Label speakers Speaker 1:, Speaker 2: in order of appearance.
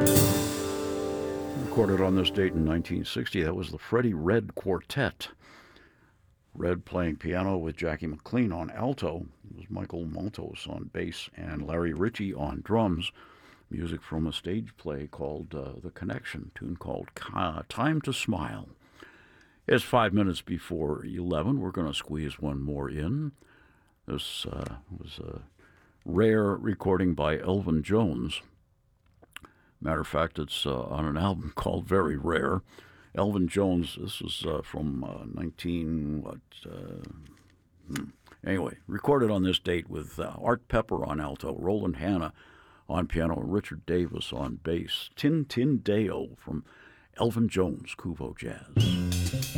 Speaker 1: Recorded on this date in 1960, that was the Freddie Redd Quartet. Redd playing piano with Jackie McLean on alto. It was Michael Maltos on bass and Larry Ritchie on drums. Music from a stage play called The Connection, tune called Time to Smile. It's 5 minutes before 11. We're going to squeeze one more in. This was a rare recording by Elvin Jones. Matter of fact, it's on an album called Very Rare. Elvin Jones, this was from anyway, recorded on this date with Art Pepper on alto, Roland Hanna on piano, and Richard Davis on bass. Tin Tin Deo from Elvin Jones, Kuvo Jazz.